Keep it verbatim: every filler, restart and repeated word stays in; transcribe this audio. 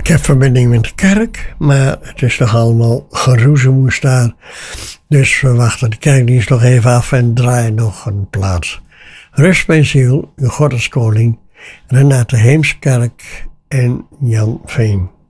Ik heb verbinding met de kerk, maar het is nog allemaal geroezemoes daar. Dus we wachten de kerkdienst nog even af en draaien nog een plaats. Rust mijn ziel, uw God is koning, Renate Heemskerk en Jan Veen.